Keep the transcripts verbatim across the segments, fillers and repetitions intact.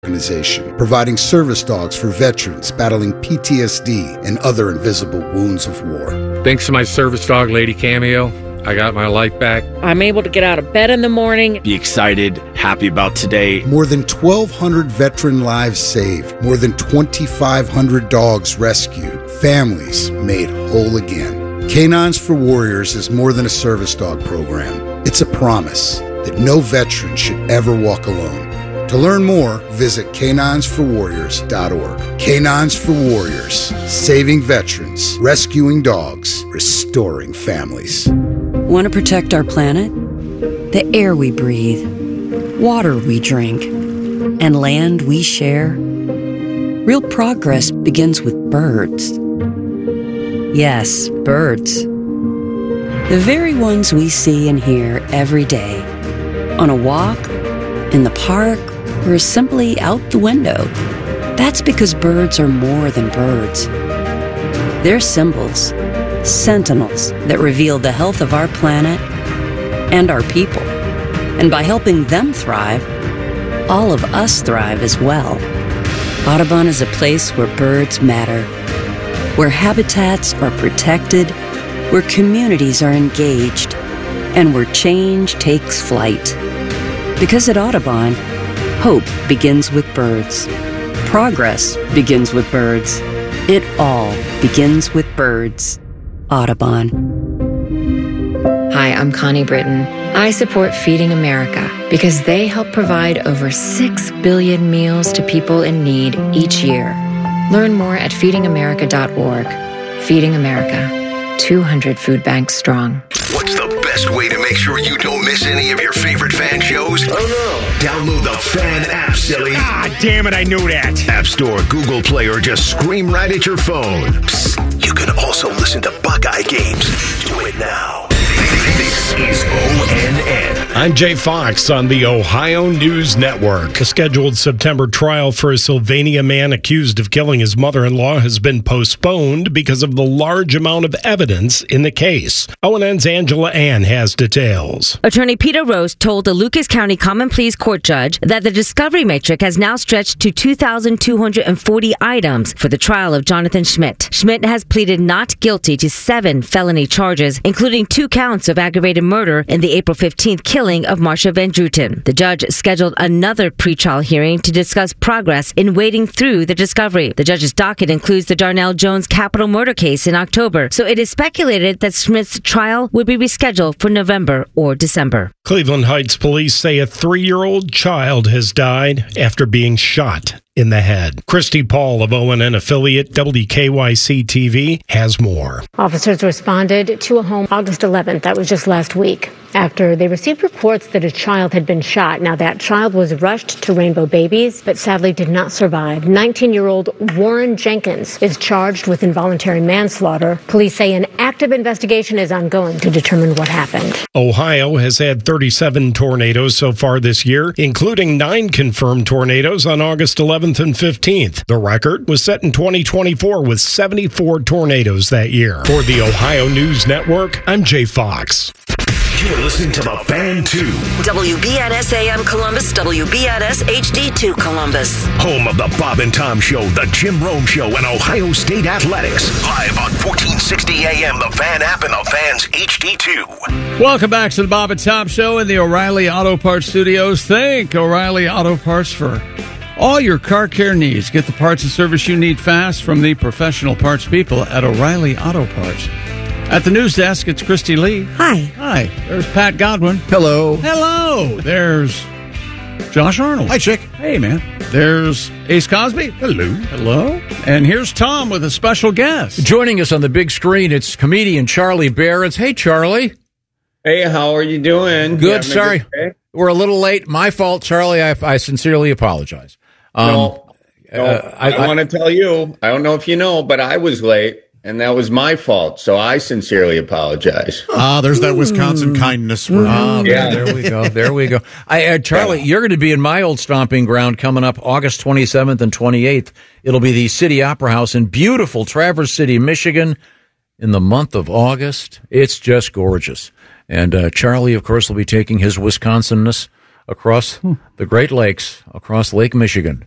Organization, providing service dogs for veterans battling P T S D and other invisible wounds of war. Thanks to my service dog, Lady Cameo, I got my life back. I'm able to get out of bed in the morning. Be excited, happy about today. More than twelve hundred veteran lives saved. More than twenty-five hundred dogs rescued. Families made whole again. Canines for Warriors is more than a service dog program. It's a promise that no veteran should ever walk alone. To learn more, visit canines for warriors dot org. Canines for Warriors, saving veterans, rescuing dogs, restoring families. Want to protect our planet? The air we breathe, water we drink, and land we share? Real progress begins with birds. Yes, birds. The very ones we see and hear every day. On a walk, in the park, or simply out the window. That's because birds are more than birds. They're symbols, sentinels that reveal the health of our planet and our people. And by helping them thrive, all of us thrive as well. Audubon is a place where birds matter, where habitats are protected, where communities are engaged, and where change takes flight. Because at Audubon, hope begins with birds. Progress begins with birds. It all begins with birds. Audubon. Hi, I'm Connie Britton. I support Feeding America because they help provide over six billion meals to people in need each year. Learn more at feeding america dot org. Feeding America, two hundred food banks strong. What's the best way to make sure you don't miss any of your favorite fan shows? Oh no. Download the Fan app, silly. Ah, damn it, I knew that. App Store, Google Play, or just scream right at your phone. Psst, you can also listen to Buckeye games. Do it now. This is O N N. I'm Jay Fox on the Ohio News Network. A scheduled September trial for a Sylvania man accused of killing his mother-in-law has been postponed because of the large amount of evidence in the case. O N N's Angela Ann has details. Attorney Peter Rose told the Lucas County Common Pleas Court judge that the discovery matrix has now stretched to two thousand two hundred forty items for the trial of Jonathan Schmidt. Schmidt has pleaded not guilty to seven felony charges, including two counts of aggravated murder in the April fifteenth killing of Marsha Van Druten. The judge scheduled another pretrial hearing to discuss progress in wading through the discovery. The judge's docket includes the Darnell Jones capital murder case in October, so it is speculated that Schmidt's trial would be rescheduled for November or December. Cleveland Heights police say a three-year-old child has died after being shot in the head. Christy Paul of O N N affiliate W K Y C T V has more. Officers responded to a home August eleventh. That was just last week, after they received reports that a child had been shot. Now, that child was rushed to Rainbow Babies, but sadly did not survive. nineteen-year-old Warren Jenkins is charged with involuntary manslaughter. Police say an active investigation is ongoing to determine what happened. Ohio has had thirty-seven tornadoes so far this year, including nine confirmed tornadoes on August eleventh and fifteenth. The record was set in twenty twenty-four with seventy-four tornadoes that year. For the Ohio News Network, I'm Jay Fox. You're listening to The Fan two. W B N S A M Columbus, W B N S H D two Columbus. Home of the Bob and Tom Show, the Jim Rome Show, and Ohio State Athletics. Live on fourteen sixty A M, the Fan app, and the Fan's H D two. Welcome back to the Bob and Tom Show in the O'Reilly Auto Parts Studios. Thank O'Reilly Auto Parts for all your car care needs. Get the parts and service you need fast from the professional parts people at O'Reilly Auto Parts. At the news desk, it's Christy Lee. Hi. Hi. There's Pat Godwin. Hello. Hello. There's Josh Arnold. Hi, Chick. Hey, man. There's Ace Cosby. Hello. Hello. And here's Tom with a special guest. Joining us on the big screen, it's comedian Charlie Berens. Hey, Charlie. Hey, how are you doing? Good. You Sorry. Good We're a little late. My fault, Charlie. I, I sincerely apologize. Um, no, no uh, I, I, I want to tell you, I don't know if you know, but I was late. And that was my fault, so I sincerely apologize. Ah, uh, there's that Wisconsin kindness. For oh, yeah, there we go. There we go. I, uh, Charlie, yeah. You're going to be in my old stomping ground coming up August twenty-seventh and twenty-eighth. It'll be the City Opera House in beautiful Traverse City, Michigan, in the month of August. It's just gorgeous. And uh, Charlie, of course, will be taking his Wisconsanness across hmm. the Great Lakes, across Lake Michigan.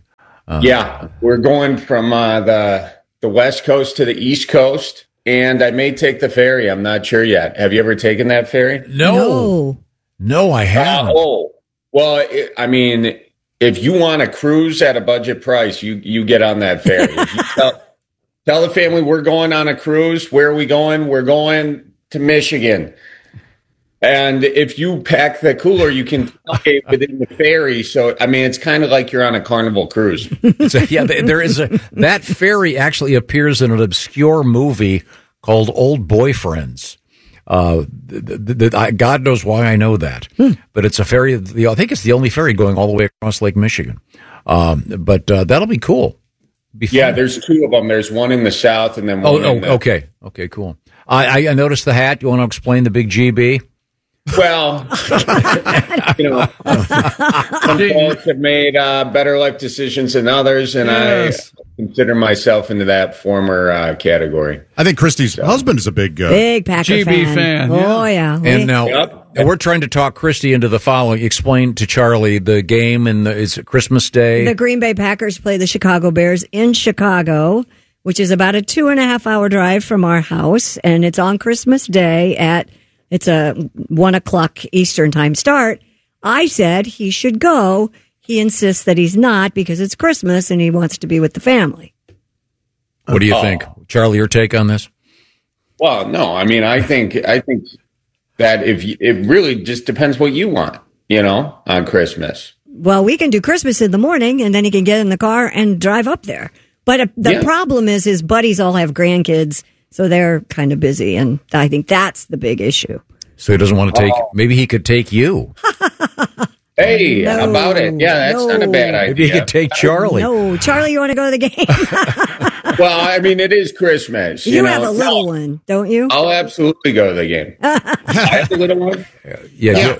Uh, yeah, we're going from uh, the the West Coast to the East Coast, and I may take the ferry. I'm not sure yet. Have you ever taken that ferry? No. No, no I haven't. Uh, oh, well, it, I mean, if you want a cruise at a budget price, you, you get on that ferry. If you tell, tell the family we're going on a cruise. Where are we going? We're going to Michigan. And if you pack the cooler, you can tailgate within the ferry. So, I mean, it's kind of like you're on a Carnival cruise. So, yeah, there is a that ferry actually appears in an obscure movie called Old Boyfriends. Uh, the, the, the, I, God knows why I know that, hmm. but it's a ferry. The, I think it's the only ferry going all the way across Lake Michigan. Um, but uh, that'll be cool. Be yeah, there's two of them. There's one in the south, and then one. Oh, in oh the- okay, okay, cool. I, I noticed the hat. You want to explain the big G B? Well, you know, some folks have made uh, better life decisions than others, and yes. I consider myself into that former uh, category. I think Christy's so. husband is a big uh, big Packer G B fan. fan. Oh yeah, yeah. And now yep. we're trying to talk Christy into the following. Explain to Charlie the game, and it's Christmas Day. The Green Bay Packers play the Chicago Bears in Chicago, which is about a two and a half hour drive from our house, and it's on Christmas Day at. It's a one o'clock Eastern time start. I said he should go. He insists that he's not because it's Christmas and he wants to be with the family. What do you oh. think, Charlie? Your take on this? Well, no, I mean, I think I think that if you, it really just depends what you want, you know, on Christmas. Well, we can do Christmas in the morning, and then he can get in the car and drive up there. But uh, the yeah. problem is his buddies all have grandkids. So they're kind of busy, and I think that's the big issue. So he doesn't want to take, oh. maybe he could take you. Hey, no, how about it? Yeah, that's no. not a bad idea. Maybe he could take Charlie. No, Charlie, you want to go to the game? Well, I mean, it is Christmas. You, you know? have a little no. one, don't you? I'll absolutely go to the game. I have a little one. Yeah. yeah.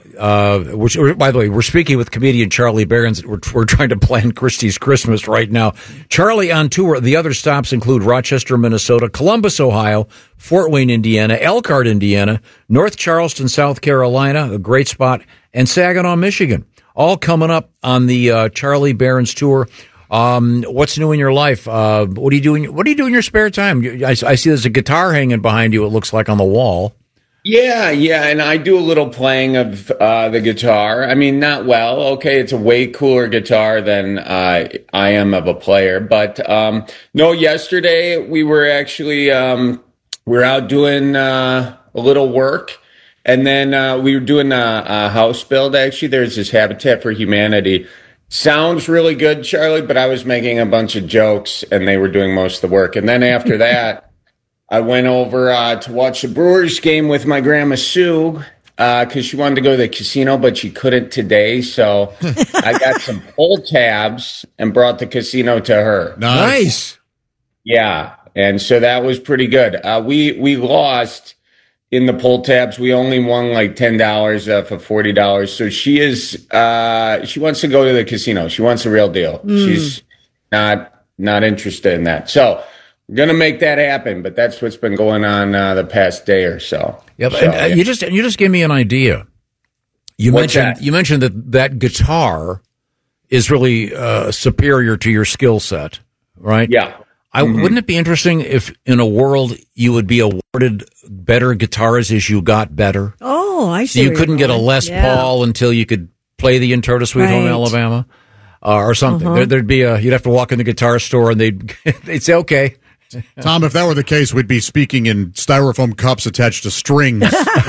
Uh, we're, by the way, we're speaking with comedian Charlie Berens. We're, we're trying to plan Christie's Christmas right now. Charlie on tour. The other stops include Rochester, Minnesota, Columbus, Ohio, Fort Wayne, Indiana, Elkhart, Indiana, North Charleston, South Carolina, a great spot, and Saginaw, Michigan. All coming up on the uh, Charlie Berens tour. Um, what's new in your life? Uh, what are you doing? What do you do in your spare time? I, I see there's a guitar hanging behind you. It looks like on the wall. Yeah, yeah, and I do a little playing of uh, the guitar. I mean, not well. Okay, it's a way cooler guitar than uh, I am of a player. But um, no, yesterday we were actually um, we were out doing uh, a little work, and then uh, we were doing a, a house build. Actually, there's this Habitat for Humanity. Sounds really good, Charlie, but I was making a bunch of jokes, and they were doing most of the work. And then after that. I went over uh, to watch the Brewers game with my grandma Sue because uh, she wanted to go to the casino, but she couldn't today. So I got some pull tabs and brought the casino to her. Nice. Yeah, and so that was pretty good. Uh, we we lost in the pull tabs. We only won like ten dollars uh, for forty dollars. So she is uh, she wants to go to the casino. She wants a real deal. Mm. She's not not interested in that. So. We're gonna make that happen, but that's what's been going on uh, the past day or so. Yeah, so, and, uh, yeah. you just you just gave me an idea. You What's mentioned that? you mentioned that that guitar is really uh, superior to your skill set, right? Yeah. I, mm-hmm. Wouldn't it be interesting if in a world you would be awarded better guitars as you got better? Oh, I see. So you couldn't get a Les yeah. Paul until you could play the Intro to Sweet right. Home Alabama, uh, or something. Uh-huh. There, there'd be a you'd have to walk in the guitar store and they'd they'd say, okay. Tom, if that were the case, we'd be speaking in styrofoam cups attached to strings.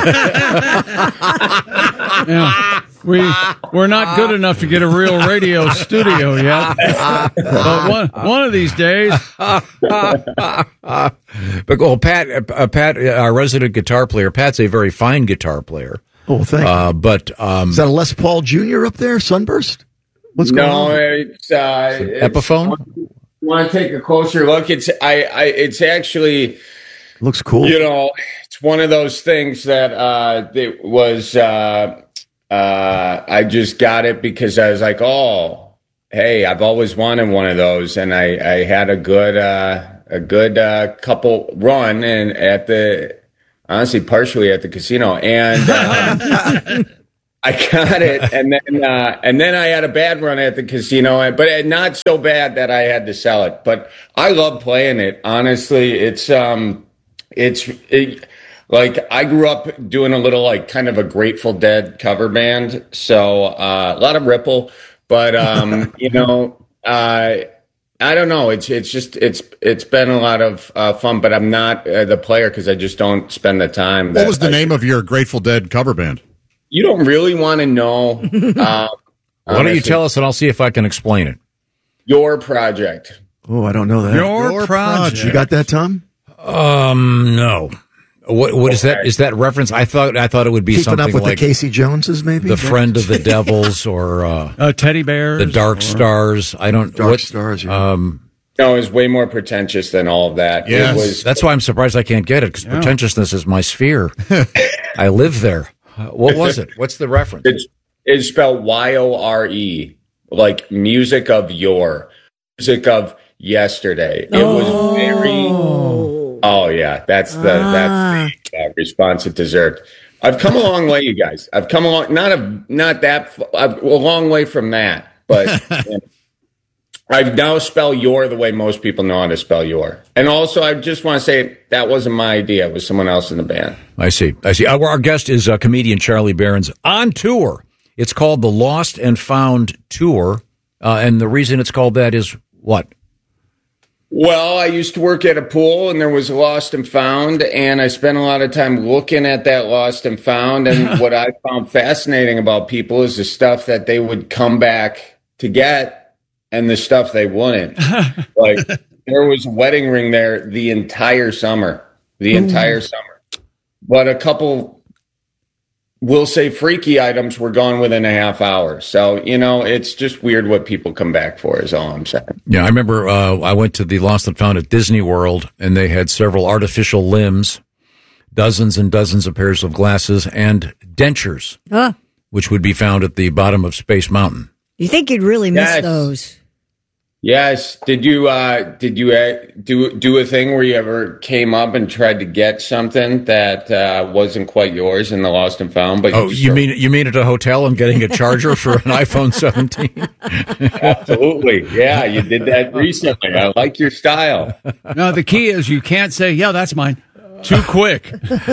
Yeah. We, we're not good enough to get a real radio studio yet. But one, one of these days. But well, Pat, uh, Pat, our resident guitar player, Pat's a very fine guitar player. Oh, thank uh, you. But um, is that a Les Paul Junior up there, Sunburst? What's going no, on? No, it's, uh, it's Epiphone. You want to take a closer look? It's I, I it's actually looks cool. You know, it's one of those things that uh, it was. Uh, uh, I just got it because I was like, oh, hey, I've always wanted one of those, and I, I had a good uh, a good uh, couple run and at the honestly partially at the casino, and um, I got it, and then uh, and then I had a bad run at the casino, but not so bad that I had to sell it. But I love playing it. Honestly, it's um, it's it, like I grew up doing a little like kind of a Grateful Dead cover band, so uh, a lot of Ripple. But um, you know, uh, I don't know. It's it's just it's it's been a lot of uh, fun. But I'm not uh, the player because I just don't spend the time. What was the I name should. of your Grateful Dead cover band? You don't really want to know. Uh, Why don't you tell us, and I'll see if I can explain it. Your project. Oh, I don't know that. Your, Your project. project. You got that, Tom? Um, no. What what okay. is that? Is that reference? I thought I thought it would be Keeping something up with like the Casey Joneses, maybe the Friend of the Devils or uh, uh, Teddy Bears, the Dark or... Stars. I don't Dark what, Stars. Yeah. Um, no, it was way more pretentious than all of that. Yes. It was. That's why I'm surprised I can't get it because yeah. pretentiousness is my sphere. I live there. Uh, what was it? What's the reference? It's, it's spelled Y O R E, like music of yore, music of yesterday. It oh. was very. Oh yeah, that's the ah. that's the uh, response it deserved. I've come a long way, you guys. I've come a long, not a not that a long way from that, but you know, I now spell your the way most people know how to spell your. And also, I just want to say that wasn't my idea. It was someone else in the band. I see. I see. Our, our guest is uh, comedian Charlie Berens on tour. It's called the Lost and Found Tour. Uh, and the reason it's called that is what? Well, I used to work at a pool, and there was a lost and found, and I spent a lot of time looking at that lost and found. And what I found fascinating about people is the stuff that they would come back to get. And the stuff they wouldn't. Like, there was a wedding ring there the entire summer. The entire Ooh. summer. But a couple, we'll say freaky items were gone within a half hour. So, you know, it's just weird what people come back for is all I'm saying. Yeah, I remember uh, I went to the Lost and Found at Disney World, and they had several artificial limbs, dozens and dozens of pairs of glasses, and dentures, ah. which would be found at the bottom of Space Mountain. You think you'd really miss yes. those? Yes. Did you uh, did you uh, do do a thing where you ever came up and tried to get something that uh, wasn't quite yours in the Lost and Found? But oh, you, you mean you mean at a hotel and getting a charger for an iPhone seventeen? Absolutely. Yeah, you did that recently. I like your style. No, the key is you can't say, "Yeah, that's mine." Too quick. That's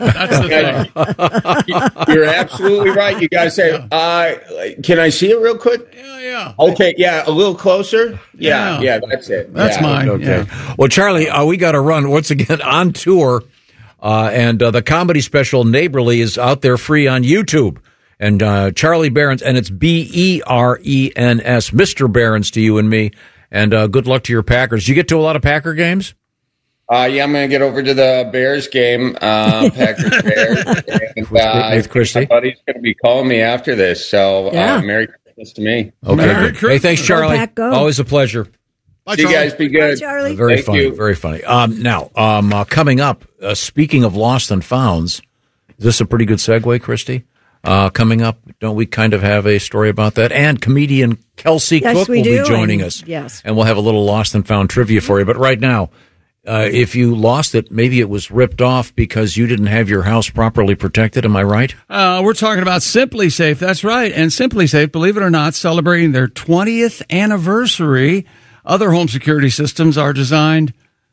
the thing. You're absolutely right. You guys say, uh, "Can I see it real quick?" Yeah, yeah. Okay, yeah, a little closer. Yeah, yeah, yeah that's it. That's yeah. mine. Okay. Yeah. Well, Charlie, uh, we got to run once again on tour, uh, and uh, the comedy special Neighborly is out there free on YouTube. And uh, Charlie Berens, and it's B E R E N S, Mister Berens to you and me. And uh, good luck to your Packers. You get to a lot of Packer games? Uh, yeah, I'm going to get over to the Bears game, uh, Packers Bears. And, uh, with Christy. My buddy's going to be calling me after this, so yeah. uh, Merry Christmas to me. Okay, Merry good. Hey, thanks, Charlie. Go Pack, go. Always a pleasure. Bye, See you guys. Be good. Bye, Charlie. Uh, very Thank funny. you. Very funny. Um, now, um, uh, coming up, uh, speaking of Lost and Founds, is this a pretty good segue, Christy? Uh, coming up, don't we kind of have a story about that? And comedian Kelsey yes, Cook we will do. be joining and, us. Yes. And we'll have a little Lost and Found trivia for you. But right now, uh, if you lost it, maybe it was ripped off because you didn't have your house properly protected. Am I right? Uh, we're talking about Simply Safe. That's right. And Simply Safe, believe it or not, celebrating their twentieth anniversary. Other home security systems are designed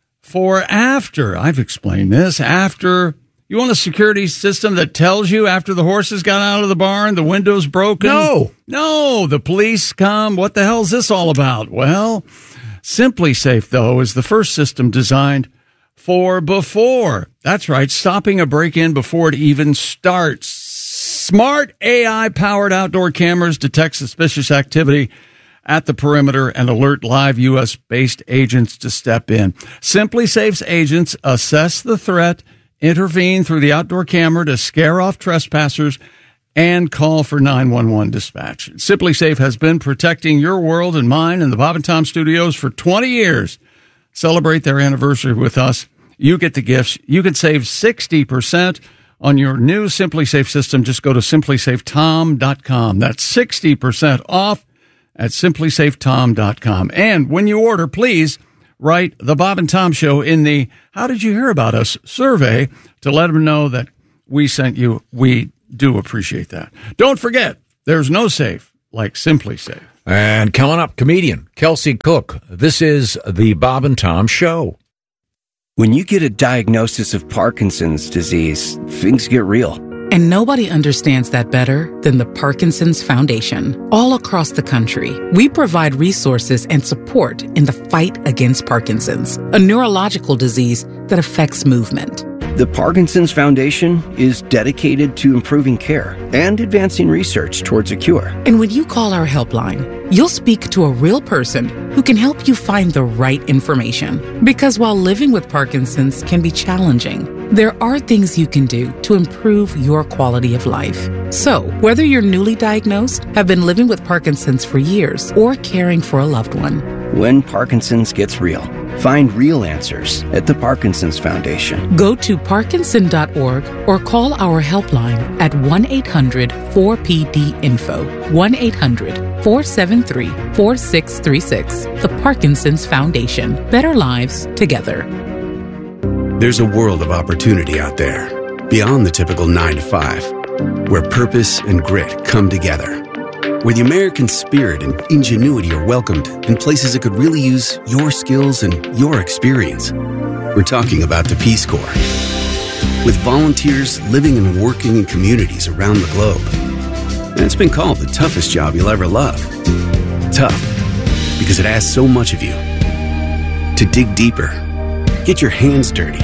for after. I've explained this. After. You want a security system that tells you after the horses got out of the barn, the window's broken? No. No, the police come. What the hell is this all about? Well, Simply Safe, though, is the first system designed for before. That's right, stopping a break-in before it even starts. Smart A I-powered outdoor cameras detect suspicious activity at the perimeter and alert live U S-based agents to step in. Simply Safe's agents assess the threat, intervene through the outdoor camera to scare off trespassers, and call for nine one one dispatch. Simply Safe has been protecting your world and mine in the Bob and Tom studios for twenty years. Celebrate their anniversary with us. You get the gifts. You can save sixty percent on your new Simply Safe system. Just go to simply safe tom dot com. That's sixty percent off at simply safe tom dot com. And when you order, please write the Bob and Tom Show in the How Did You Hear About Us survey to let them know that we sent you. We do appreciate that. Don't forget, there's no safe like Simply Safe. And coming up, comedian Kelsey Cook. This is the Bob and Tom Show. When you get a diagnosis of Parkinson's disease, things get real. And nobody understands that better than the Parkinson's Foundation. All across the country, we provide resources and support in the fight against Parkinson's, a neurological disease that affects movement. The Parkinson's Foundation is dedicated to improving care and advancing research towards a cure. And when you call our helpline, you'll speak to a real person who can help you find the right information. Because while living with Parkinson's can be challenging, there are things you can do to improve your quality of life. So, whether you're newly diagnosed, have been living with Parkinson's for years, or caring for a loved one, when Parkinson's gets real, find real answers at the Parkinson's Foundation. Go to parkinson dot org or call our helpline at one eight hundred four P D info, one eight hundred four seven three four six three six. The Parkinson's Foundation. Better lives together. There's a world of opportunity out there, beyond the typical nine to five, where purpose and grit come together, where the American spirit and ingenuity are welcomed in places that could really use your skills and your experience. We're talking about the Peace Corps. With volunteers living and working in communities around the globe. And it's been called the toughest job you'll ever love. Tough, because it asks so much of you. To dig deeper, get your hands dirty,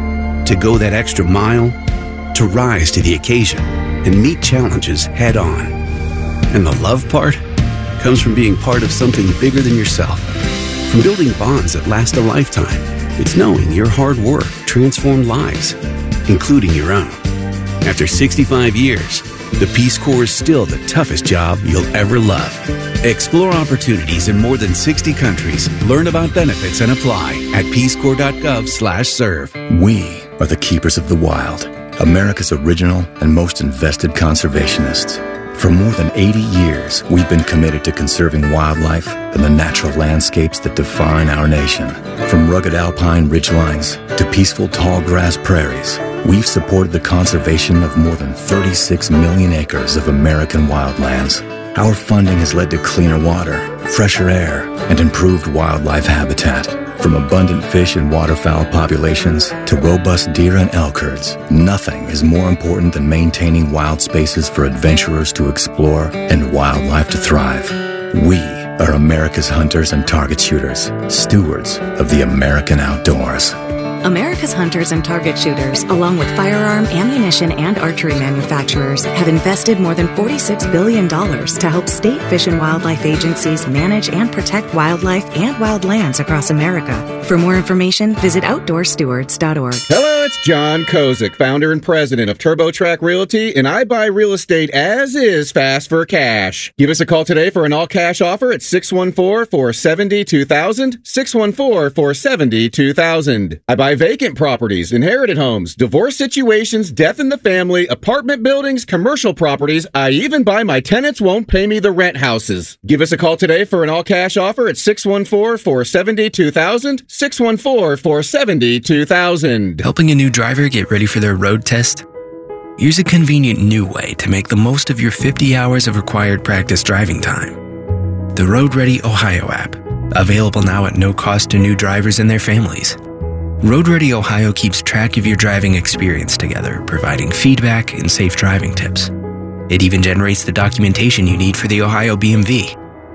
to go that extra mile, to rise to the occasion and meet challenges head on. And the love part comes from being part of something bigger than yourself. From building bonds that last a lifetime. It's knowing your hard work transformed lives, including your own. After sixty-five years, the Peace Corps is still the toughest job you'll ever love. Explore opportunities in more than sixty countries. Learn about benefits and apply at peacecorps.gov slash serve. We are the keepers of the wild, America's original and most invested conservationists. For more than eighty years, we've been committed to conserving wildlife and the natural landscapes that define our nation. From rugged alpine ridgelines to peaceful tall grass prairies, we've supported the conservation of more than thirty-six million acres of American wildlands. Our funding has led to cleaner water, fresher air, and improved wildlife habitat. From abundant fish and waterfowl populations to robust deer and elk herds, nothing is more important than maintaining wild spaces for adventurers to explore and wildlife to thrive. We are America's hunters and target shooters, stewards of the American outdoors. America's hunters and target shooters, along with firearm, ammunition, and archery manufacturers, have invested more than forty-six billion dollars to help state fish and wildlife agencies manage and protect wildlife and wildlands across America. For more information, visit outdoor stewards dot org. Hello, it's John Kozik, founder and president of TurboTrack Realty, and I buy real estate as is fast for cash. Give us a call today for an all-cash offer at six one four, four seven zero, two thousand, six one four, four seven zero, two thousand. I buy vacant properties, inherited homes, divorce situations, death in the family, apartment buildings, commercial properties. I even buy my tenants won't pay me the rent houses. Give us a call today for an all-cash offer at six one four, four seven zero, two thousand, six one four, four seven zero, two thousand. Helping a new driver get ready for their road test? Here's a convenient new way to make the most of your fifty hours of required practice driving time. The Road Ready Ohio app, available now at no cost to new drivers and their families. Road Ready Ohio keeps track of your driving experience together, providing feedback and safe driving tips. It even generates the documentation you need for the Ohio B M V.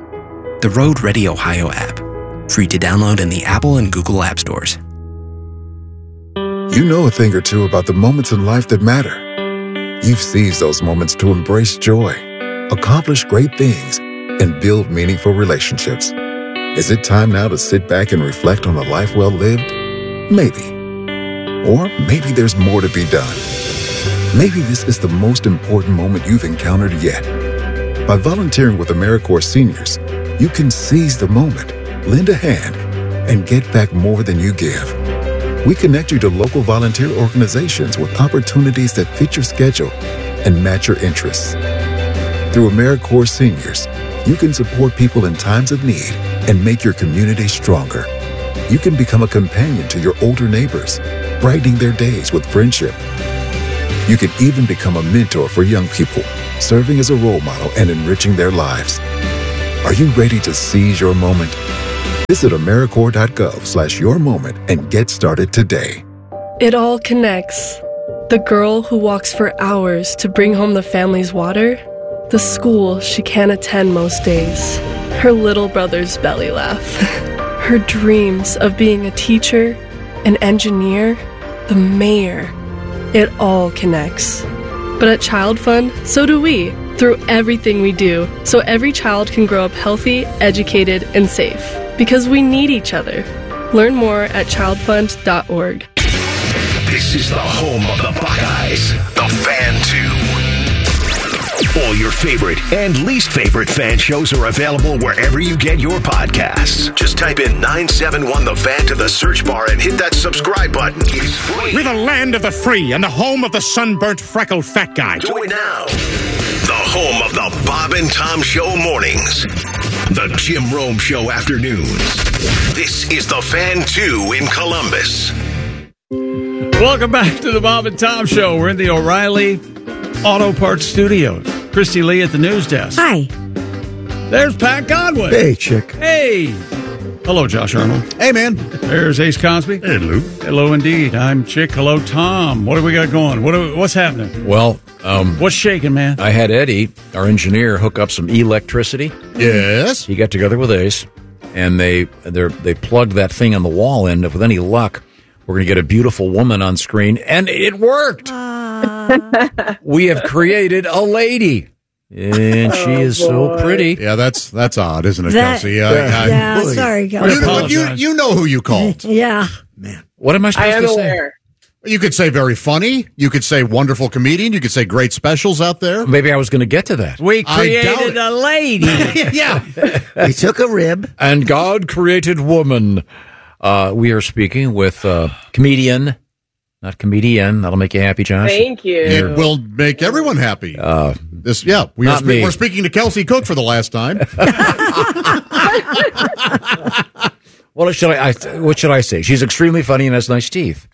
The Road Ready Ohio app, free to download in the Apple and Google App Stores. You know a thing or two about the moments in life that matter. You've seized those moments to embrace joy, accomplish great things, and build meaningful relationships. Is it time now to sit back and reflect on a life well lived? Maybe. Or maybe there's more to be done. Maybe this is the most important moment you've encountered yet. By volunteering with AmeriCorps Seniors, you can seize the moment, lend a hand, and get back more than you give. We connect you to local volunteer organizations with opportunities that fit your schedule and match your interests. Through AmeriCorps Seniors, you can support people in times of need and make your community stronger. You can become a companion to your older neighbors, brightening their days with friendship. You can even become a mentor for young people, serving as a role model and enriching their lives. Are you ready to seize your moment? Visit AmeriCorps.gov slash your moment and get started today. It all connects. The girl who walks for hours to bring home the family's water, the school she can't attend most days, her little brother's belly laugh, her dreams of being a teacher, an engineer, the mayor. It all connects. But at Child Fund, so do we, through everything we do, so every child can grow up healthy, educated, and safe. Because we need each other. Learn more at child fund dot org. This is the home of the Buckeyes, the Fan two. All your favorite and least favorite fan shows are available wherever you get your podcasts. Just type in nine seven one The Fan to the search bar and hit that subscribe button. It's free. We're the land of the free and the home of the sunburnt, freckled fat guy. Do it now. The home of the Bob and Tom Show mornings. The Jim Rome Show afternoons. This is the Fan two in Columbus. Welcome back to the Bob and Tom Show. We're in the O'Reilly Auto Parts Studios. Christy Lee at the news desk. Hi. There's Pat Godwin. Hey, chick. Hey. Hello, Josh Arnold. Hey, man. There's Ace Cosby. Hey, Luke. Hello, indeed. I'm Chick. Hello, Tom. What do we got going? What do, what's happening? Well, um, what's shaking, man? I had Eddie, our engineer, hook up some electricity. Yes. He got together with Ace, and they they they plugged that thing on the wall in. With any luck, we're going to get a beautiful woman on screen, and it worked. Uh... we have created a lady. And she oh, is boy. so pretty. Yeah, that's that's odd, isn't it, that, Kelsey? Uh, yeah, yeah I, sorry, Kelsey. You know, you, you know who you called. Yeah. Man. What am I supposed I am to aware. say? You could say very funny. You could say wonderful comedian. You could say great specials out there. Maybe I was going to get to that. We created a lady. Yeah. We took a rib. And God created woman. Uh, we are speaking with uh, comedian, not comedian. That'll make you happy, Josh. Thank you. It will make everyone happy. Uh, this, yeah, we are, we're speaking to Kelsey Cook for the last time. What should I, I? What should I say? She's extremely funny and has nice teeth.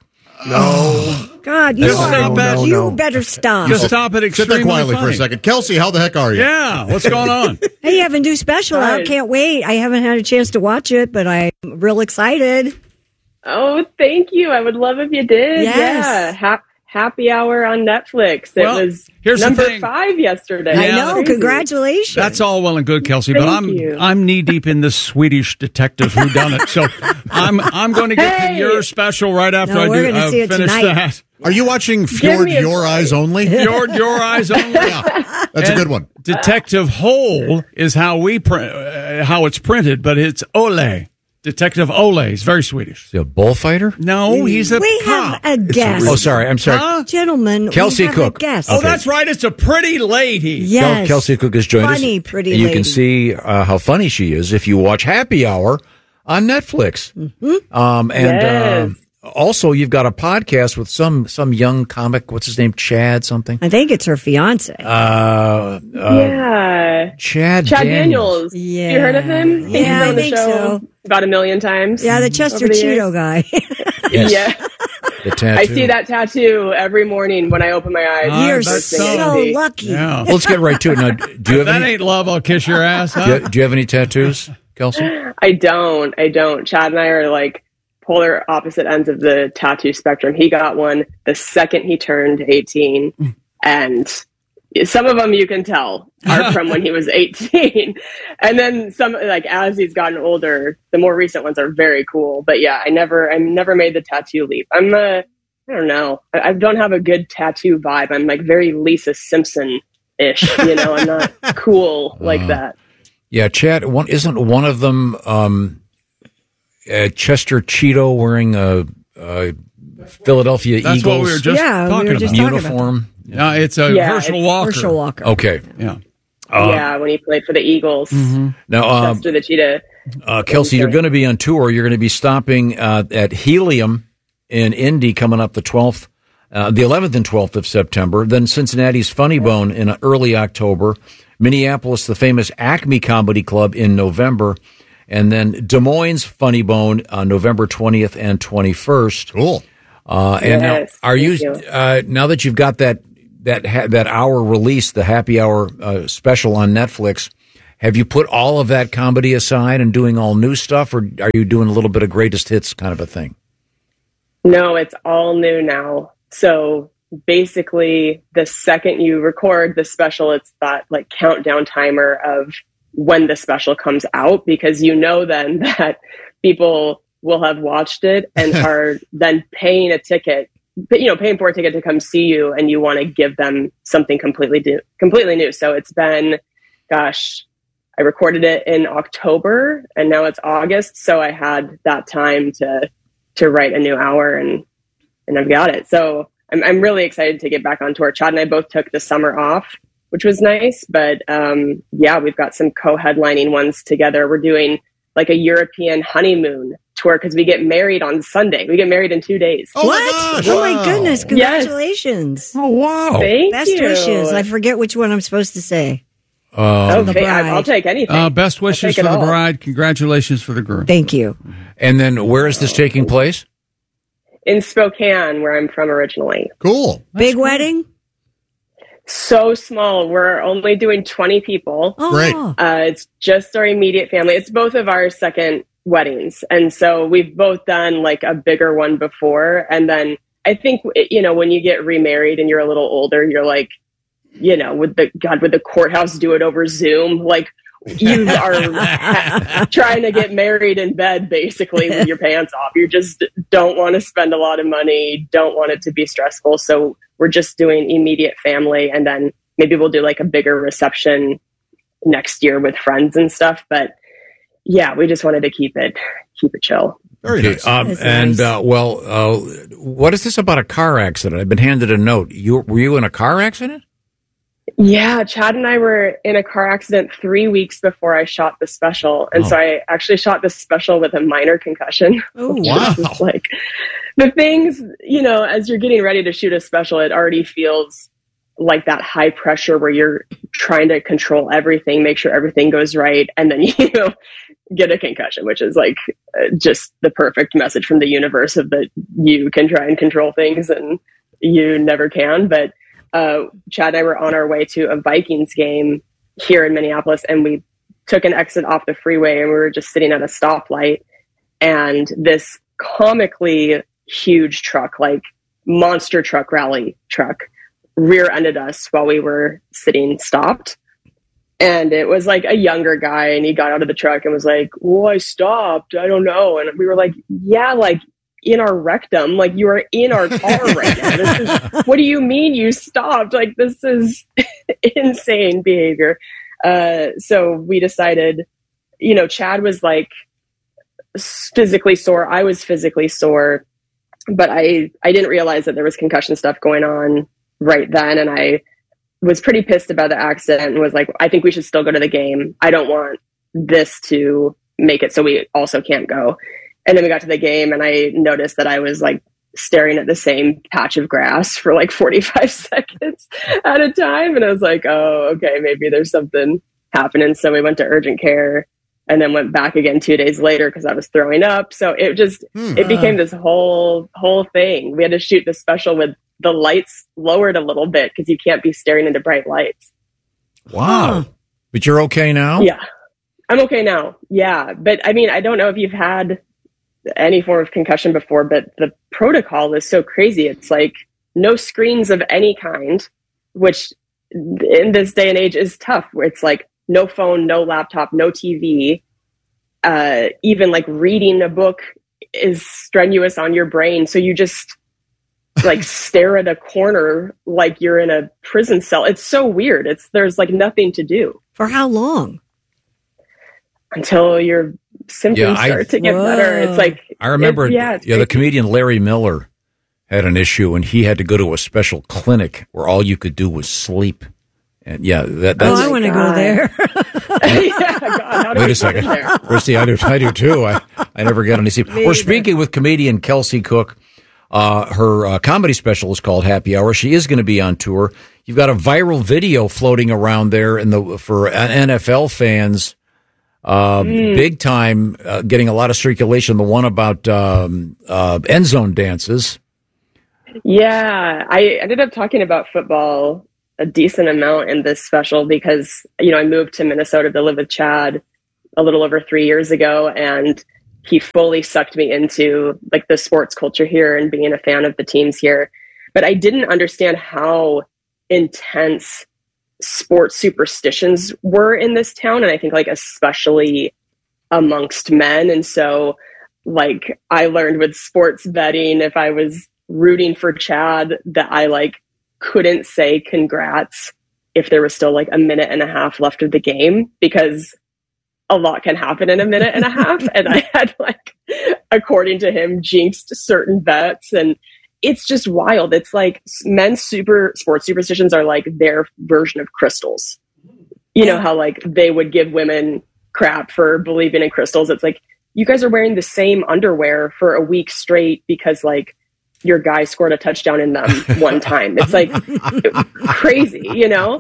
No, God, you, are, no, no, you no. better stop. Just stop it. Sit there Extremely quietly funny. for a second, Kelsey. How the heck are you? Yeah, what's going on? Hey, you have a new special Hi. out. Can't wait. I haven't had a chance to watch it, but I'm real excited. Oh, thank you. I would love if you did. Yes. Yeah. Ha- happy Hour on Netflix. It Well, was here's the number thing. five yesterday. I Yeah. know. Crazy. Congratulations. That's all well and good, Kelsey, but Thank I'm you. I'm knee deep in this Swedish detective whodunit. So I'm I'm going to get Hey! to your special right after No, I we're do gonna uh, see it finish tonight. that. Are you watching Fjord me a Your break. Eyes Only? Fjord, your eyes only. Yeah, that's a And good one. Detective Hole is how we print, uh, how it's printed, but it's Ole. Detective Ole is very Swedish. Is he a bullfighter? No, he's a we cop. have a guest. Oh, sorry. I'm sorry. Huh? Gentlemen, Kelsey we have Cook. a guest. Oh, Okay. that's right. It's a pretty lady. Yes. Kel- Kelsey Cook has joined us. Funny, pretty And you lady. can see uh, how funny she is if you watch Happy Hour on Netflix. Mm-hmm. Um, and Yes. uh, also, you've got a podcast with some some young comic. What's his name? Chad something. I think it's her fiance. Uh, uh, Yeah. Chad, Chad Daniels. Daniels. Yeah. You heard of him? He's Yeah, been I on the think show so. about a million times. Yeah, the Chester over the years. Cheeto guy. Yes. Yeah. The tattoo. I see that tattoo every morning when I open my eyes. Ah, You're that's so so- lucky. Yeah. Well, let's get right to it. Now, do you If have that any? ain't love, I'll kiss your ass. Do Huh? you, do you have any tattoos, Kelsey? I don't. I don't. Chad and I are like polar opposite ends of the tattoo spectrum. He got one the second he turned eighteen, and some of them you can tell are from when he was eighteen. And then some, like as he's gotten older, the more recent ones are very cool. But yeah, I never, I never made the tattoo leap. I'm a, I don't know. I, I don't have a good tattoo vibe. I'm like very Lisa Simpson ish. You know, I'm not cool like Uh, that. Yeah, Chad. One isn't one of them. Um, uh, Chester Cheeto wearing a, a Philadelphia That's Eagles what we were just Yeah, we talking were about. just talking about uniform. Yeah, it's a Yeah, Herschel it's Walker. Herschel Walker. Okay. Yeah. Uh, yeah, when he played for the Eagles. Mm-hmm. Now, um, Chester the Cheetah. uh, Kelsey, you're going to be on tour. You're going to be stopping uh, at Helium in Indy coming up the twelfth, uh, the eleventh and twelfth of September. Then Cincinnati's Funny Bone in early October. Minneapolis, the famous Acme Comedy Club in November. And then Des Moines Funny Bone on November twentieth and twenty-first. Cool. Uh, and Yes, now, are you, thank you. uh, now that you've got that that ha- that hour release, the happy hour uh, special on Netflix, have you put all of that comedy aside and doing all new stuff, or are you doing a little bit of greatest hits kind of a thing? No, it's all new now. So basically, the second you record the special, it's that like countdown timer of when the special comes out, because you know then that people will have watched it and are then paying a ticket, you know, paying for a ticket to come see you, and you want to give them something completely new, completely new. So it's been, gosh, I recorded it in October and now it's August. So I had that time to, to write a new hour, and, and I've got it. So I'm, I'm really excited to get back on tour. Chad and I both took the summer off, which was nice, but, um, yeah, we've got some co-headlining ones together. We're doing like a European honeymoon tour because we get married on Sunday. We get married in two days. Oh what? Oh my goodness. Congratulations. Yes. Oh, wow. Thank Best you. wishes. I forget which one I'm supposed to say. Um, okay, I- I'll take anything. Uh, best I'll wishes take for it the all. bride. Congratulations for the groom. Thank you. And then where is this taking place? In Spokane, where I'm from originally. Cool. Big wedding? So small. We're only doing twenty people. Oh. Great. Uh, it's just our immediate family. It's both of our second weddings. And so we've both done like a bigger one before. And then I think, you know, when you get remarried and you're a little older, you're like, you know, would the, God, would the courthouse do it over Zoom? Like you are trying to get married in bed, basically with your pants off. You just don't want to spend a lot of money, don't want it to be stressful. So we're just doing immediate family. And then maybe we'll do like a bigger reception next year with friends and stuff. But yeah, we just wanted to keep it, keep it chill. Very Okay, nice. Um, That's and, nice. uh, well, uh, what is this about a car accident? I've been handed a note. You Were you in a car accident? Yeah, Chad and I were in a car accident three weeks before I shot the special. And Oh. so I actually shot the special with a minor concussion. Oh, Wow. It's like the things, you know, as you're getting ready to shoot a special, it already feels like that high pressure where you're trying to control everything, make sure everything goes right. And then, you know, get a concussion, which is like uh, just the perfect message from the universe of that you can try and control things and you never can. But uh, Chad and I were on our way to a Vikings game here in Minneapolis, and we took an exit off the freeway, and we were just sitting at a stoplight, and this comically huge truck, like monster truck rally truck, rear-ended us while we were sitting stopped. And it was like a younger guy, and he got out of the truck and was like, well, I stopped. I don't know. And we were like, yeah, like in our rectum, like you are in our car right now. This is, what do you mean you stopped? Like, this is insane behavior. Uh, so we decided, you know, Chad was like physically sore. I was physically sore, but I, I didn't realize that there was concussion stuff going on right then. And I was pretty pissed about the accident and was like, I think we should still go to the game. I don't want this to make it so we also can't go. And then we got to the game, and I noticed that I was like staring at the same patch of grass for like forty-five seconds at a time. And I was like, oh, okay, maybe there's something happening. So we went to urgent care and then went back again two days later because I was throwing up. So it just, Hmm. it became this whole, whole thing. We had to shoot the special with the lights lowered a little bit because you can't be staring into bright lights. Wow. But you're okay now? Yeah. I'm okay now. Yeah. But I mean, I don't know if you've had any form of concussion before, but the protocol is so crazy. It's like no screens of any kind, which in this day and age is tough, where it's like no phone, no laptop, no T V. Uh, even like reading a book is strenuous on your brain. So you just like stare at a corner like you're in a prison cell. It's so weird. It's there's like nothing to do. For how long? Until your symptoms Yeah, I- start to get better. It's like I remember, it's- yeah, it's yeah, the crazy. comedian Larry Miller had an issue, and he had to go to a special clinic where all you could do was sleep. And yeah, that, that's. Oh, I want to go there. yeah, God, how do Wait we a second, get in there? Christy. I do, I do too. I, I never got any sleep. Me We're either. speaking with comedian Kelsey Cook. Uh, her uh, comedy special is called Happy Hour. She is going to be on tour. You've got a viral video floating around there in the for N F L fans. Uh, Mm. Big time, uh, getting a lot of circulation. The one about um, uh, end zone dances. Yeah, I ended up talking about football a decent amount in this special because, you know, I moved to Minnesota to live with Chad a little over three years ago, and he fully sucked me into like the sports culture here and being a fan of the teams here. But I didn't understand how intense sports superstitions were in this town. And I think like especially amongst men. And so like I learned with sports betting, if I was rooting for Chad, that I like couldn't say congrats if there was still like a minute and a half left of the game, because a lot can happen in a minute and a half. And I had like, according to him, jinxed certain bets. And it's just wild. It's like men's super sports superstitions are like their version of crystals. You know how like they would give women crap for believing in crystals. It's like, you guys are wearing the same underwear for a week straight because like your guy scored a touchdown in them one time. It's like crazy, you know?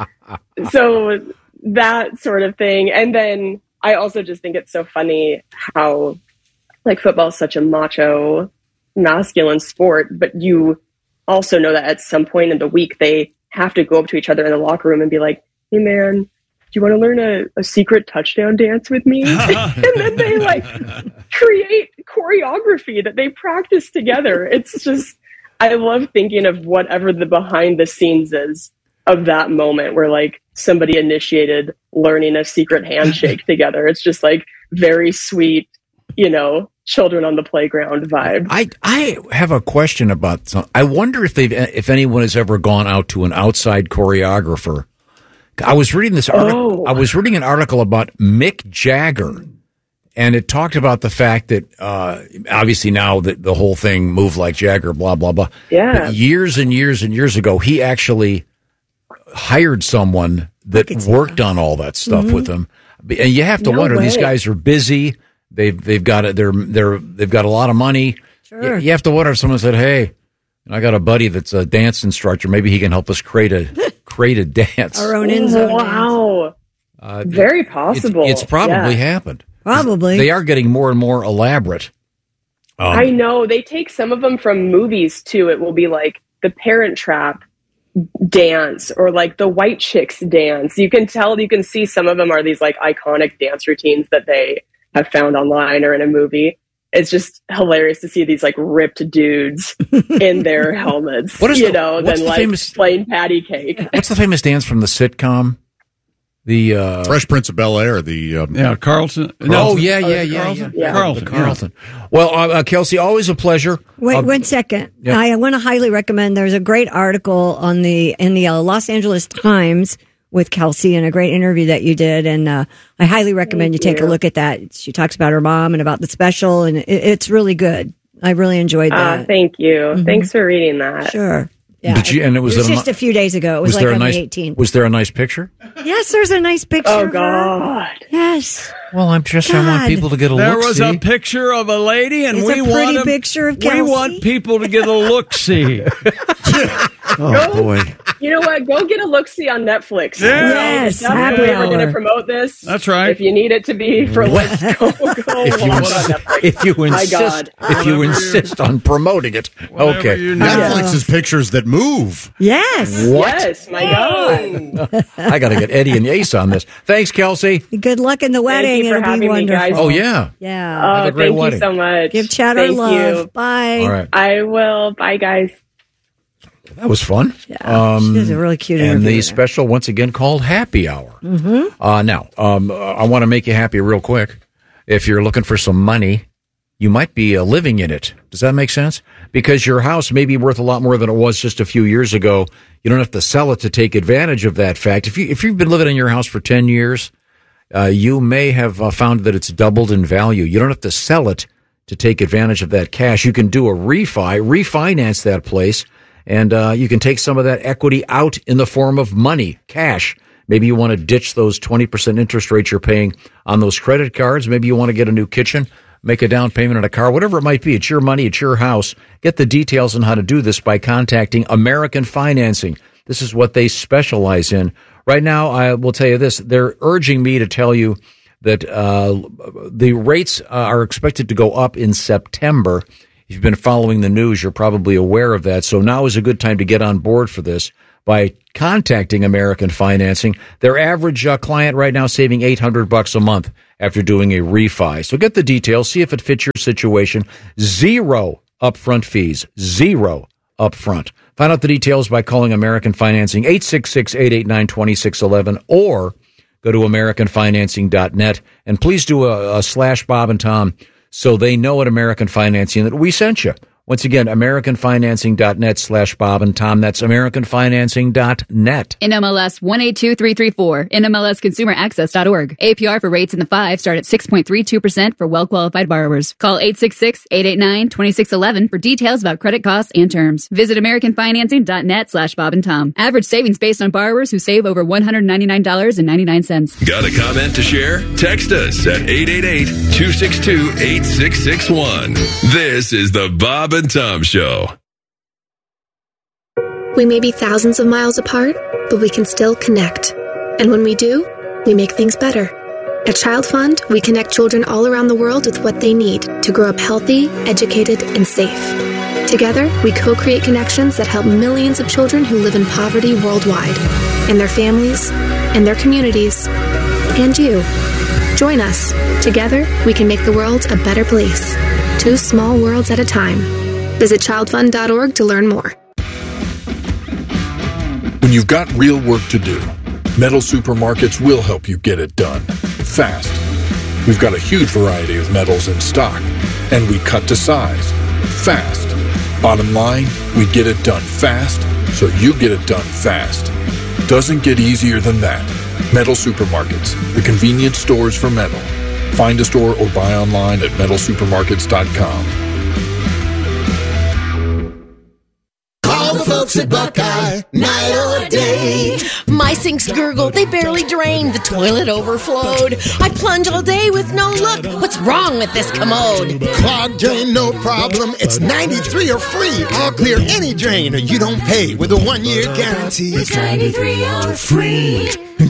So that sort of thing. And then I also just think it's so funny how like football is such a macho, masculine sport, but you also know that at some point in the week, they have to go up to each other in the locker room and be like, hey man, do you want to learn a, a secret touchdown dance with me? And then they like create choreography that they practice together. It's just, I love thinking of whatever the behind the scenes is of that moment where like somebody initiated learning a secret handshake together. It's just like very sweet, you know, children on the playground vibe. I, I have a question about some, I wonder if they've, if anyone has ever gone out to an outside choreographer. I was reading this article. Oh. I was reading an article about Mick Jagger, and it talked about the fact that uh, obviously now that the whole thing moved like Jagger, blah blah blah. Yeah. But years and years and years ago, he actually hired someone that worked on all that stuff mm-hmm. with him. And you have to no wonder, way. These guys are busy. They've they've got a, they're they're they've got a lot of money. Sure. You, you have to wonder if someone said, "Hey, I got a buddy that's a dance instructor. Maybe he can help us create a create a dance." Our own in zone. Wow. Uh, Very possible. It's, it's probably yeah. happened. Probably. They are getting more and more elaborate. Um, I know. They take some of them from movies too. It will be like the Parent Trap dance or like the White Chicks dance. You can tell, you can see some of them are these like iconic dance routines that they have found online or in a movie. It's just hilarious to see these like ripped dudes in their helmets, what is you the, know, than the like famous, plain patty cake. What's the famous dance from the sitcom? The uh, Fresh Prince of Bel-Air, the um, yeah, Carlton. No, oh yeah, yeah, yeah, Carlton. yeah. yeah. Carlton. The Carlton. Well, uh, uh, Kelsey, always a pleasure. Wait, uh, one second. yeah. I want to highly recommend. There's a great article on the in the uh, Los Angeles Times with Kelsey and a great interview that you did, and uh, I highly recommend Thank you take you. a look at that. She talks about her mom and about the special, and it, it's really good. I really enjoyed that. Uh, thank you. Mm-hmm. Thanks for reading that. Sure. Yeah, Did you, and it was, it was a, just a few days ago. It was, was like on nice, the eighteenth. Was there a nice picture? Yes, there's a nice picture. Oh, of God. her. Yes. Well, I'm just, God. I want people to get a there look. There was see. a picture of a lady, and it's we a pretty want a, picture of we Kelsey. want people to get a look see. Oh, boy. You know what? Go get a look-see on Netflix. Yeah. Yes, Definitely, happy we're going hour. to promote this. That's right. If you need it to be for let's go, go if you, watch ins- on Netflix. if you My insist, God. if you insist on promoting it, okay. Netflix is pictures that move. Yes. What? Yes, my God. I got to get Eddie and Ace on this. Thanks, Kelsey. Good luck in the wedding. you for It'll having be me, wonderful. guys. Oh yeah. Yeah. Oh, Have a great thank wedding. you so much. Give Chad our Thank love. you. Bye. All right. I will. Bye, guys. That was fun. Yeah, she was a really cute And interview the there. special, once again, called Happy Hour. Mm-hmm. Uh, now, um, I want to make you happy real quick. If you're looking for some money, you might be uh, living in it. Does that make sense? Because your house may be worth a lot more than it was just a few years ago. You don't have to sell it to take advantage of that fact. If, you, if you've been living in your house for ten years, uh, you may have uh, found that it's doubled in value. You don't have to sell it to take advantage of that cash. You can do a refi, refinance that place, and uh, you can take some of that equity out in the form of money, cash. Maybe you want to ditch those twenty percent interest rates you're paying on those credit cards. Maybe you want to get a new kitchen, make a down payment on a car, whatever it might be. It's your money. It's your house. Get the details on how to do this by contacting American Financing. This is what they specialize in. Right now, I will tell you this. They're urging me to tell you that uh, the rates uh, are expected to go up in September. If you've been following the news, you're probably aware of that. So now is a good time to get on board for this by contacting American Financing. Their average uh, client right now saving eight hundred bucks a month after doing a refi. So get the details, see if it fits your situation. Zero upfront fees. Zero upfront. Find out the details by calling American Financing eight six six, eight eight nine, two six one one or go to american financing dot net. And please do a, a slash Bob and Tom so they know at American Financing that we sent you. Once again, american financing dot net slash Bob and Tom. That's american financing dot net. N M L S one eight two three three four. N M L S consumer access dot org. A P R for rates in the five start at six point three two percent for well-qualified borrowers. Call eight six six, eight eight nine, two six one one for details about credit costs and terms. Visit american financing dot net slash Bob and Tom. Average savings based on borrowers who save over one hundred ninety-nine dollars and ninety-nine cents. Got a comment to share? Text us at eight eight eight, two six two, eight six six one. This is the Bob and Tom Show. We may be thousands of miles apart, but we can still connect. And when we do, we make things better. At Child Fund, we connect children all around the world with what they need to grow up healthy, educated, and safe. Together, we co-create connections that help millions of children who live in poverty worldwide, and their families, and their communities, and you. Join us. Together, we can make the world a better place. Two small worlds at a time. Visit child fund dot org to learn more. When you've got real work to do, Metal Supermarkets will help you get it done fast. We've got a huge variety of metals in stock, and we cut to size fast. Bottom line, we get it done fast, so you get it done fast. Doesn't get easier than that. Metal Supermarkets, the convenience stores for metal. Find a store or buy online at metal supermarkets dot com. Call the folks at Buckeye, night or day. My sinks gurgle, they barely drain. The toilet overflowed. I plunge all day with no luck. What's wrong with this commode? Clogged drain, no problem. It's ninety-three or free. I'll clear any drain or you don't pay with a one-year guarantee. It's ninety-three or free.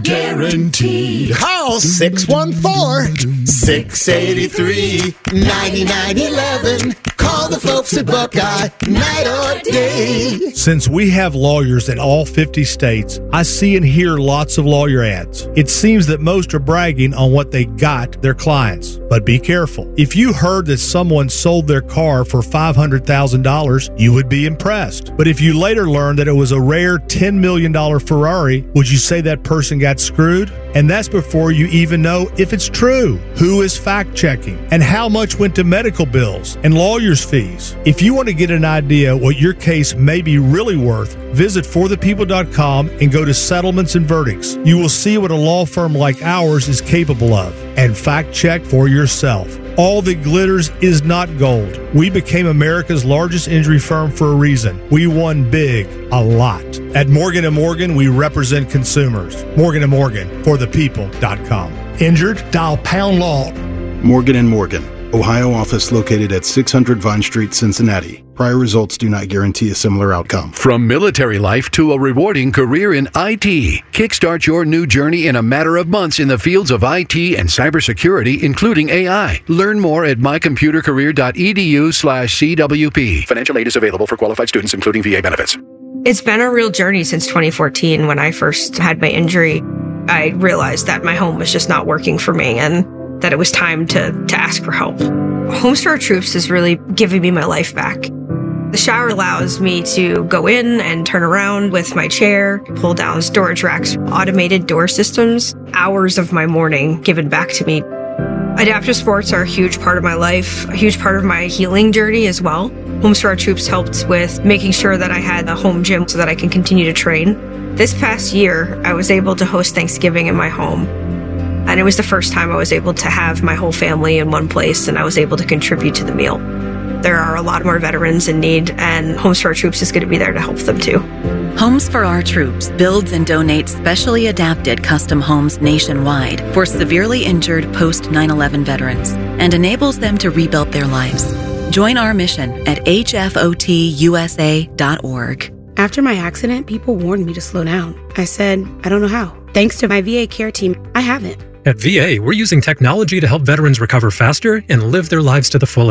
Guaranteed. Call six one four, six eight three, nine nine one one. Call the folks at Buckeye, night or day. Since we have lawyers in all fifty states, I see and hear lots of lawyer ads. It seems that most are bragging on what they got their clients. But be careful. If you heard that someone sold their car for five hundred thousand dollars, you would be impressed. But if you later learned that it was a rare ten million dollars Ferrari, would you say that person got screwed? And that's before you even know if it's true. Who is fact-checking? And how much went to medical bills and lawyers' fees? If you want to get an idea what your case may be really worth, visit for the people dot com and go to settlements and verdicts. You will see what a law firm like ours is capable of. And fact-check for yourself. All that glitters is not gold. We became America's largest injury firm for a reason. We won big, a lot. At Morgan and Morgan, we represent consumers. Morgan and Morgan, for the people dot com. Injured? Dial pound law. Morgan and Morgan, Ohio office located at six hundred Vine Street, Cincinnati. Prior results do not guarantee a similar outcome. From military life to a rewarding career in I T, kickstart your new journey in a matter of months in the fields of I T and cybersecurity, including A I. Learn more at my computer career dot e d u slash c w p. Financial aid is available for qualified students, including V A benefits. It's been a real journey since twenty fourteen. When I first had my injury, I realized that my home was just not working for me and that it was time to, to ask for help. Homes for Our Troops is really giving me my life back. The shower allows me to go in and turn around with my chair, pull down storage racks, automated door systems, hours of my morning given back to me. Adaptive sports are a huge part of my life, a huge part of my healing journey as well. Homes for Our Troops helped with making sure that I had a home gym so that I can continue to train. This past year, I was able to host Thanksgiving in my home. And it was the first time I was able to have my whole family in one place and I was able to contribute to the meal. There are a lot more veterans in need, and Homes for Our Troops is going to be there to help them too. Homes for Our Troops builds and donates specially adapted custom homes nationwide for severely injured post nine eleven veterans and enables them to rebuild their lives. Join our mission at h f o t u s a dot org. After my accident, people warned me to slow down. I said, I don't know how. Thanks to my V A care team, I haven't. At V A, we're using technology to help veterans recover faster and live their lives to the fullest.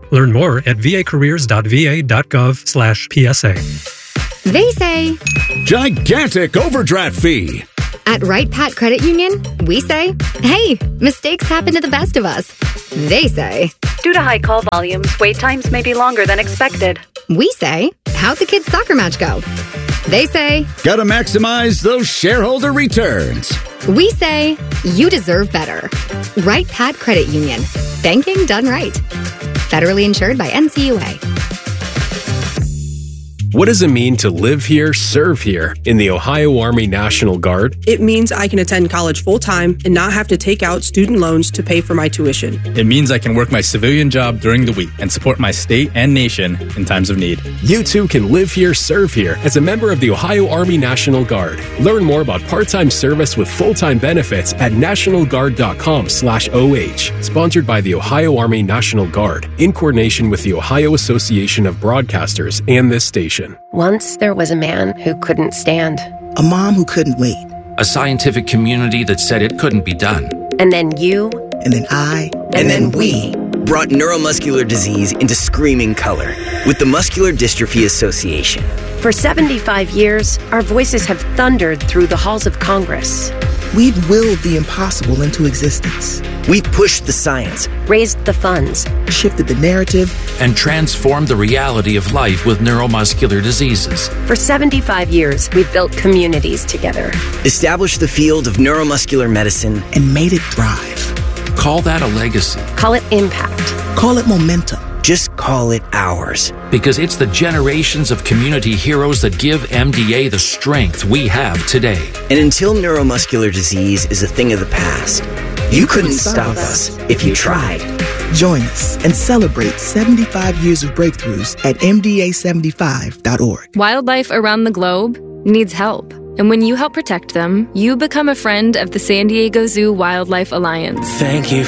Learn more at vacareers.va.gov slash PSA. They say gigantic overdraft fee. At Right Pat Credit Union, we say, hey, mistakes happen to the best of us. They say, due to high call volumes, wait times may be longer than expected. We say, how'd the kids' soccer match go? They say, gotta maximize those shareholder returns. We say, you deserve better. Right Pat Credit Union. Banking done right. Federally insured by N C U A. What does it mean to live here, serve here in the Ohio Army National Guard? It means I can attend college full-time and not have to take out student loans to pay for my tuition. It means I can work my civilian job during the week and support my state and nation in times of need. You too can live here, serve here as a member of the Ohio Army National Guard. Learn more about part-time service with full-time benefits at nationalguard.com slash OH. Sponsored by the Ohio Army National Guard in coordination with the Ohio Association of Broadcasters and this station. Once there was a man who couldn't stand. A mom who couldn't wait. A scientific community that said it couldn't be done. And then you. And then I. And, and then, then we. Brought neuromuscular disease into screaming color with the Muscular Dystrophy Association. For seventy-five years, our voices have thundered through the halls of Congress. We've willed the impossible into existence. We've pushed the science, raised the funds, shifted the narrative, and transformed the reality of life with neuromuscular diseases. For seventy-five years, we've built communities together, established the field of neuromuscular medicine, and made it thrive. Call that a legacy. Call it impact. Call it momentum. Just call it ours. Because it's the generations of community heroes that give M D A the strength we have today. And until neuromuscular disease is a thing of the past, you, you couldn't, couldn't stop us if you tried. Join us and celebrate seventy-five years of breakthroughs at M D A seventy-five dot org. Wildlife around the globe needs help. And when you help protect them, you become a friend of the San Diego Zoo Wildlife Alliance. Thank you